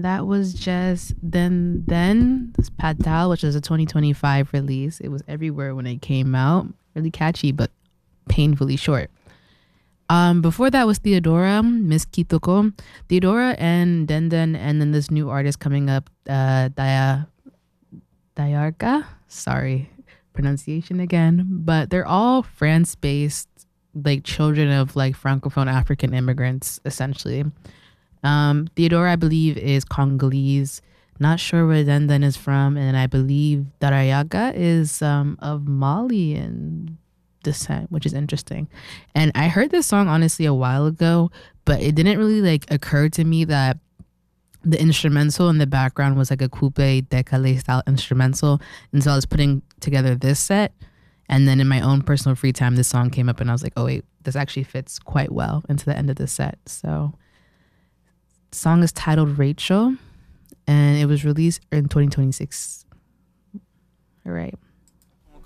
And that was just then this Patal, which is a 2025 release. It was everywhere when it came out. Really catchy, but painfully short. Before that was Theodora, Miss Kitoko. Theodora and Denden, and then this new artist coming up, Dayarka. Sorry, pronunciation again. But they're all France-based, like children of like Francophone African immigrants, essentially. Theodora, I believe, is Congolese. Not sure where Denden is from, and I believe Darayaga is of Malian descent, which is interesting. And I heard this song honestly a while ago, but it didn't really like occur to me that the instrumental in the background was like a coupe decale style instrumental. And so I was putting together this set, and then in my own personal free time, this song came up, and I was like, oh wait, this actually fits quite well into the end of the set. So the song is titled Rachel, and it was released in 2026. All right.